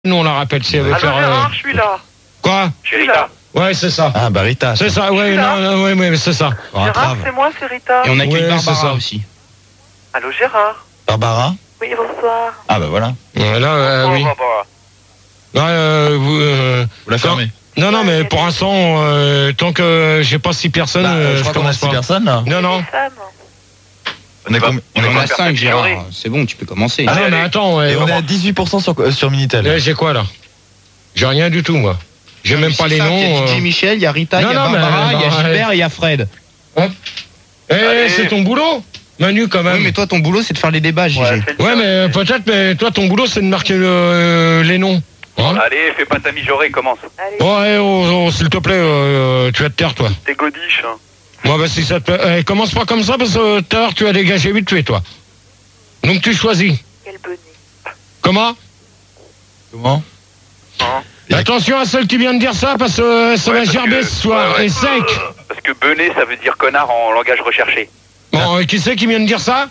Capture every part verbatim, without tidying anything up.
Nous on la rappelle si elle veut Allô faire. Gérard, euh... je suis là. Quoi? Je suis là. Ouais, c'est ça. Ah, bah Rita. C'est ça, ouais, non, non, ouais, ouais, c'est ça. Gérard, c'est moi, c'est Rita. Et on accueille Ouais, Barbara c'est ça. aussi. Allô Gérard. Barbara. Oui, bonsoir. Ah, bah voilà. Ouais, là, euh, oui. Barbara. Là, euh, vous, euh, Vous la fermez. Non, non, mais pour l'instant, euh, tant que j'ai pas six personnes, Bah, euh, je crois qu'on a commence six pas. personnes là. Non, non. Des femmes. On est, Bah, combien- on on est en combien a cinq, Gérard. C'est bon, tu peux commencer. Ah non, mais attends, ouais, Et on est vraiment. à dix-huit pour cent sur, euh, sur Minitel. Là, j'ai quoi là? J'ai rien du tout, moi. J'ai même pas les noms. Il y a D J euh. Michel, il y a Rita, il Non, y a non, mais, Barbara, il y a non, Gilbert ouais. et il y a Fred. Hop. Eh, Allez. c'est ton boulot, Manu, quand même. Oui, mais toi, ton boulot, c'est de faire les débats, Gigi. Ouais, fais le Ouais, job. mais euh, peut-être, mais toi, ton boulot, c'est de marquer le- euh, les noms. Hein? Allez, fais pas ta mijaurée, commence. Allez. Ouais, oh, oh, s'il te plaît, euh, tu vas te taire, toi. T'es godiche, hein. Moi, bah, si ça te plaît. Eh, commence pas comme ça, parce que tout à l'heure, tu as dégagé vite tué, toi. Donc, tu choisis. Quel bonnet. Comment? Comment? Hein Attention à celle qui vient de dire ça, parce que euh, ça Ouais, va parce gerber que- ce soir. ouais, ouais. Et sec. Parce que benet, ça veut dire connard en langage recherché. Bon, euh, qui c'est qui vient de dire ça?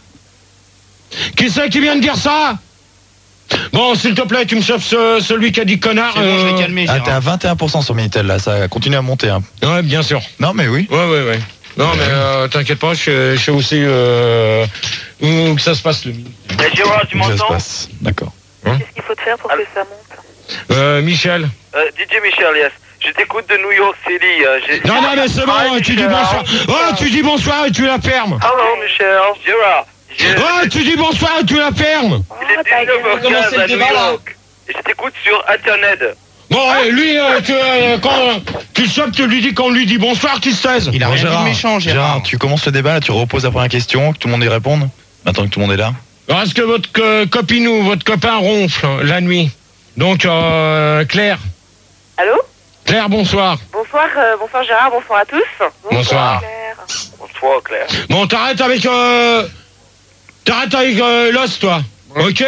Qui c'est qui vient de dire ça? Bon, s'il te plaît, tu me chauffes ce- celui qui a dit connard. C'est bon, je euh, vais calmer, Ah, t'es à Gérard. vingt et un pour cent sur Minitel là, ça continue à monter. Hein. Ouais, bien sûr. Non, mais oui. Ouais, ouais, ouais. Non, mais euh, t'inquiète pas, je sais- je sais aussi euh, où que ça se passe le midi. Eh Gérard, tu Ça se m'entends? passe. D'accord. Qu'est-ce qu'il faut te faire pour que ça monte? Euh, Michel. euh, D J Michel, yes. Je t'écoute de New York City. euh, j'ai- Non, non, mais c'est bon, Hi, tu dis Michel. bonsoir. Oh, tu dis bonsoir et tu la fermes. Hello, Michel. Gérard. j'ai- Oh, tu dis bonsoir et tu la fermes. Il est dix-neuf heures quinze à New York. Et je t'écoute sur Internet. Bon, ouais, lui, euh, tu, euh, quand tu le chopes, tu lui dis qu'on lui dit bonsoir, qu'il se taise. Il a Bon, rien dit de méchant, Gérard. tu commences le débat là, tu reposes la première question, que tout le monde y réponde. Maintenant que tout le monde est là. Alors, est-ce que votre euh, copine ou votre copain ronfle hein, la nuit? Donc, euh, Claire. Allô? Claire, bonsoir. Bonsoir, euh, bonsoir Gérard, bonsoir à tous. Bonsoir. Claire. Bonsoir, Claire. Bon, t'arrêtes avec... Euh, t'arrêtes avec euh, l'os, toi. Ok?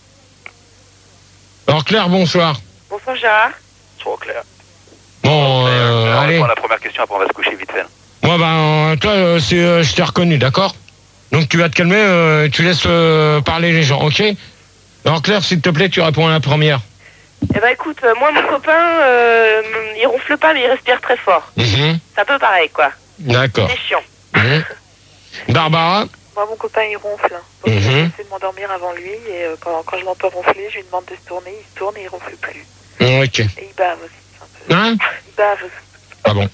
Alors, Claire, bonsoir. Bonsoir Gérard. Bonsoir, Claire. Bon, euh, Alors, allez. répond à la première question, après on va se coucher vite fait. Moi, ben, toi, euh, c'est, euh, je t'ai reconnu, d'accord? Donc, tu vas te calmer, euh, tu laisses euh, parler les gens, ok? Alors, Claire, s'il te plaît, tu réponds à la première. Eh ben écoute, euh, moi mon copain, euh, il ronfle pas mais il respire très fort. Mhm. C'est un peu pareil quoi. D'accord. C'est chiant. Mhm. Barbara? Moi mon copain il ronfle. Donc Mhm. j'essaie de m'endormir avant lui et euh, quand, quand je l'entends ronfler, je lui demande de se tourner, il se tourne et il ronfle plus. Ok. Et il bave aussi. un peu. Hein? Il bave aussi. Ah bon.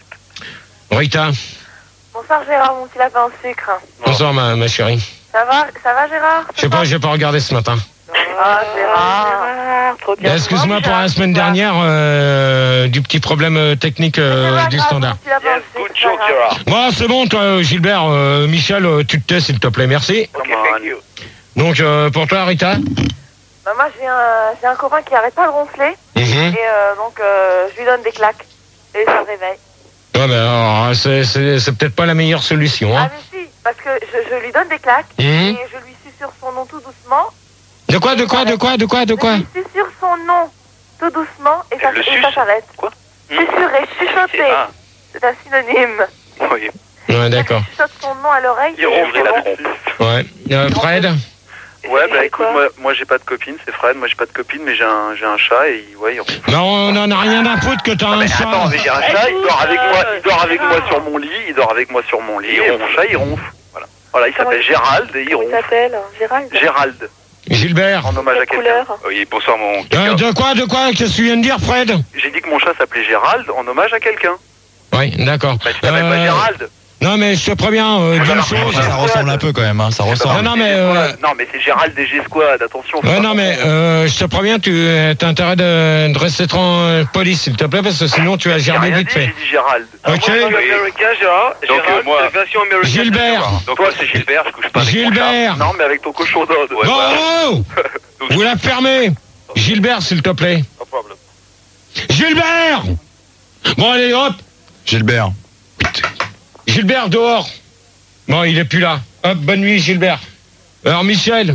Rita? Bonsoir Gérard, mon petit lapin au sucre. Bonsoir, ma, ma chérie. Ça va, ça va Gérard? Je sais pas, j'ai pas regardé ce matin. Ah Gérard, Gérard, trop bien. Excuse-moi pour la semaine dernière euh, du petit problème euh, technique euh, du standard. Yes, good joke, Gérard. Bon, c'est bon, toi, euh, Gilbert. euh, Michel, euh, tu te tais, s'il te plaît, merci. Ok, thank you. Donc, euh, pour toi, Rita? Bah, moi j'ai un, j'ai un copain qui arrête pas de ronfler Mhm. et euh, donc euh, je lui donne des claques et ça le réveille. Ouais, mais alors, c'est, c'est, c'est peut-être pas la meilleure solution, Ah hein. mais si, parce que je, je lui donne des claques Mhm. et je lui susurre son nom tout doucement. De quoi, de quoi, de quoi, de quoi, de quoi? Je lui susurre son nom tout doucement et ça, Elle le et ça suce s'arrête. Quoi? Susurrer, chuchoter, Ah, c'est un synonyme. oui. Ouais, d'accord. Je chuchote son nom à l'oreille. Il ronfle c'est la bon. trompe. Ouais. Euh, Fred? Ouais, bah C'est écoute, quoi moi, moi j'ai pas de copine, c'est Fred, moi j'ai pas de copine, mais j'ai un, j'ai un chat et il- ouais, il ronfle. Non, on en a rien à foutre que t'as un Mais chat. attends, mais j'ai un chat, il dort avec moi, il dort avec moi sur mon lit, il dort avec moi sur mon lit, et mon chat il ronfle. Voilà. Voilà, il Comment s'appelle il- Gérald et il Comment il ronfle. s'appelle? Gérald. Gérald, Gilbert? en hommage à Quelle quelqu'un. couleur? Oui, bonsoir mon Euh, quelqu'un. de quoi, de quoi? Qu'est-ce que tu viens de dire, Fred? J'ai dit que mon chat s'appelait Gérald en hommage à quelqu'un. Oui, d'accord. Bah, tu t'appelles pas Euh, Gérald. Non, mais je te préviens euh, d'une alors, chose. Ça ressemble un peu quand même, hein, ça Non, ressemble. non, mais, euh, Non, mais c'est Gérald des G-Squad, attention. faut Ouais, pas non, mais confondre. euh, je te préviens, tu as intérêt de, de rester en police, s'il te plaît, parce que sinon tu vas J'ai gerber rien vite dit, fait. j'ai dit Gérald. Ok. Moi, je suis américain, Gérard. Donc, Gérald, euh, moi- c'est la version américaine. Gilbert. Donc toi, c'est Gilbert, je couche pas avec mon Gilbert. chat. Non, mais avec ton cochon d'ode. Ouais, Bon, voilà. oh, vous la fermez. Gilbert, s'il te plaît. No problem. Gilbert. Bon, allez, hop. Gilbert. Gilbert, dehors. Bon, il est plus là. Hop, bonne nuit, Gilbert. Alors, Michel.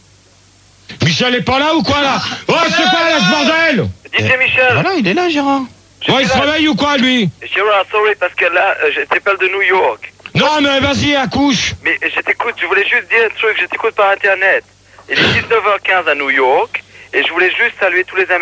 Michel est pas là ou quoi, là? Oh, c'est quoi, là, ce bordel? D J Michel. Voilà, il est là, Gérard. Oh, il se réveille ou quoi, lui? Gérard, sorry, parce que là, euh, je t'appelle de New York. Non, mais vas-y, accouche. Mais je t'écoute, je voulais juste dire un truc, je t'écoute par Internet. Il est dix-neuf heures quinze à New York, Et je voulais juste saluer tous les amis